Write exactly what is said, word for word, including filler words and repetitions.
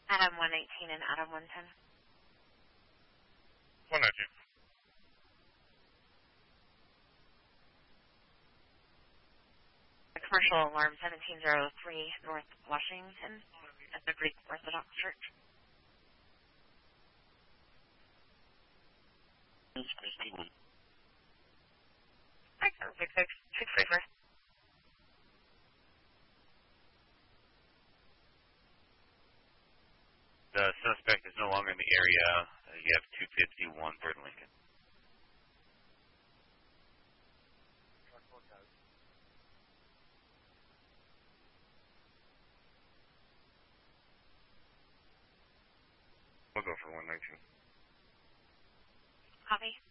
Adam one eighteen and Adam one ten. one nineteen. Commercial alarm seventeen oh three North Washington at the Greek Orthodox Church. Hi, six six six three four. The suspect is no longer in the area. Uh, you have two fifty-one Third Lincoln. We'll go for one nineteen. Copy.